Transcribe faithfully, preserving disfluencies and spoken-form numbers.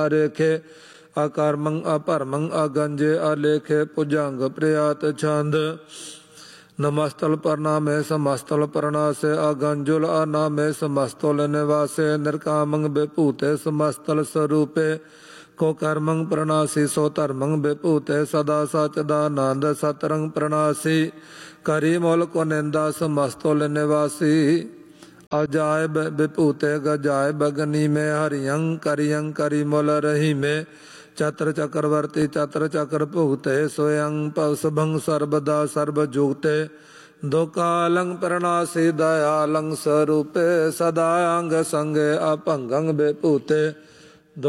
रेखे अकर्मं अपरमं अगंजे अलेखे पुजंग प्रियात छंद नमस्तल प्रणामे समस्तल प्रणासे अगंजुल अनामे समस्तल निवासे निर्कामं विभूते समस्तल स्वरूपे को कर्मं प्रणासी सो धर्मं विभूते सदा सचदानंद सतरंग प्रणासी करी मोल को निंदा समस्तुल निवासी अजायब विभूते गजायब गनी में हरियं करियं करी मोल रही में चत्र चक्रवर्ती चत्र चक्र भूते स्वयं पशुभंग सर्वदा सर्वजुगते दो कालंग प्रणासी दयालंग स्वरूपे सदा अंग संगे अपंगं विभूते